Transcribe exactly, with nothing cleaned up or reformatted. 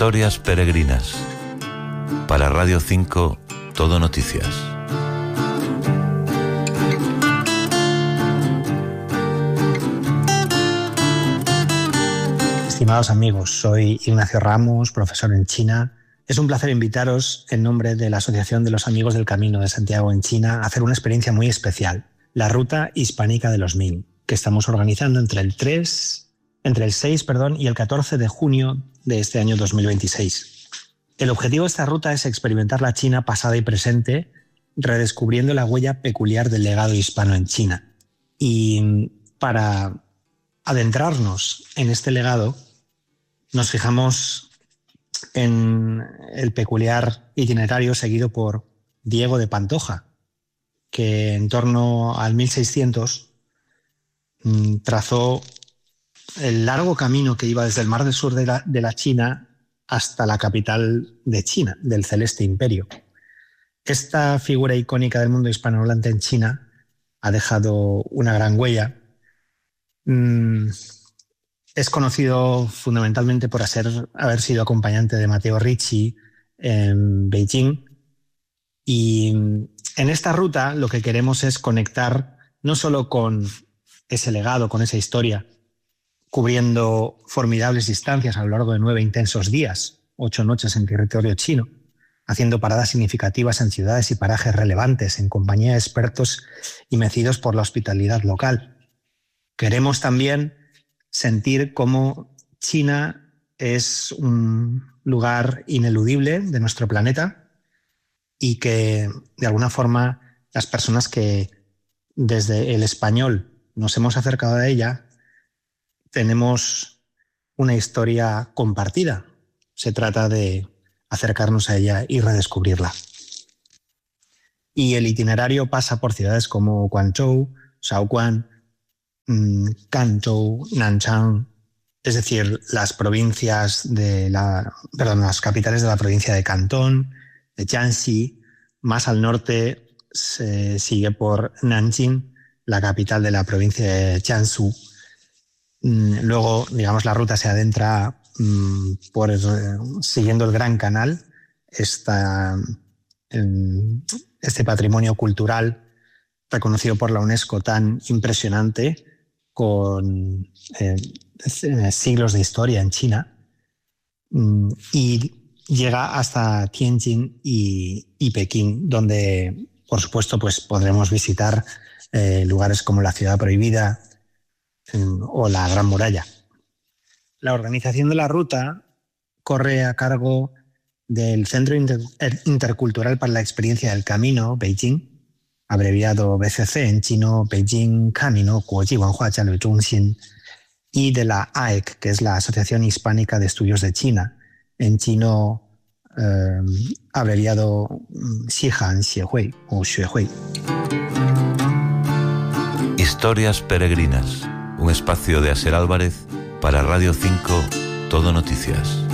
Historias peregrinas. Para Radio cinco, Todo Noticias. Estimados amigos, soy Ignacio Ramos, profesor en China. Es un placer invitaros en nombre de la Asociación de los Amigos del Camino de Santiago en China a hacer una experiencia muy especial, la Ruta Hispánica de los Ming, que estamos organizando entre el tres, entre el seis, perdón, y el catorce de junio de este año dos mil veintiséis. El objetivo de esta ruta es experimentar la China pasada y presente, redescubriendo la huella peculiar del legado hispano en China. Y para adentrarnos en este legado, nos fijamos en el peculiar itinerario seguido por Diego de Pantoja, que en torno al mil seiscientos mmm, trazó el largo camino que iba desde el mar del sur de la, de la China hasta la capital de China, del Celeste Imperio. Esta figura icónica del mundo hispanohablante en China ha dejado una gran huella. Mm, es conocido fundamentalmente por hacer, haber sido acompañante de Matteo Ricci en Beijing. Y en esta ruta lo que queremos es conectar no solo con ese legado, con esa historia, cubriendo formidables distancias a lo largo de nueve intensos días, ocho noches en territorio chino, haciendo paradas significativas en ciudades y parajes relevantes en compañía de expertos y mecidos por la hospitalidad local. Queremos también sentir cómo China es un lugar ineludible de nuestro planeta y que, de alguna forma, las personas que desde el español nos hemos acercado a ella tenemos una historia compartida. Se trata de acercarnos a ella y redescubrirla. Y el itinerario pasa por ciudades como Guangzhou, Shaoguan, Ganzhou, Nanchang, es decir, las provincias de la, perdón, las capitales de la provincia de Cantón, de Jiangxi. Más al norte se sigue por Nanjing, la capital de la provincia de Jiangsu. Luego, digamos, la ruta se adentra mmm, por siguiendo el Gran Canal, esta, este patrimonio cultural reconocido por la UNESCO tan impresionante, con eh, siglos de historia en China, mmm, y llega hasta Tianjin y, y Pekín, donde, por supuesto, pues podremos visitar eh, lugares como la Ciudad Prohibida o la Gran Muralla. La organización de la ruta corre a cargo del Centro Inter- Intercultural para la Experiencia del Camino, Beijing, abreviado B C C en chino, Beijing Camino Guoji Wenhua Jialui Zhongxin, y de la A E C, que es la Asociación Hispánica de Estudios de China, en chino eh, abreviado Xihan Xiehui o Xuehui. Historias peregrinas. Un espacio de Aser Álvarez para Radio cinco, Todo Noticias.